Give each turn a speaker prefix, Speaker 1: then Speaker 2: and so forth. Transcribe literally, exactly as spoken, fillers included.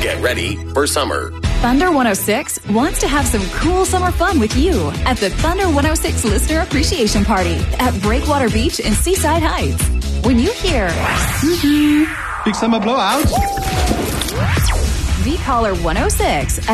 Speaker 1: Get ready for summer.
Speaker 2: Thunder one oh six wants to have some cool summer fun with you at the Thunder one oh six Listener Appreciation Party at Breakwater Beach in Seaside Heights. When you hear
Speaker 3: Big summer blowout.
Speaker 2: V Caller one oh six